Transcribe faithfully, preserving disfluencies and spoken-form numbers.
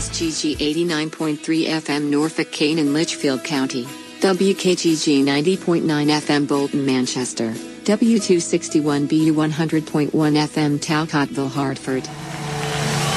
S G G eighty-nine point three F M Norfolk, Kane and Litchfield County, W K G G ninety point nine F M Bolton, Manchester, W two sixty-one B U one hundred point one F M Talcotville, Hartford.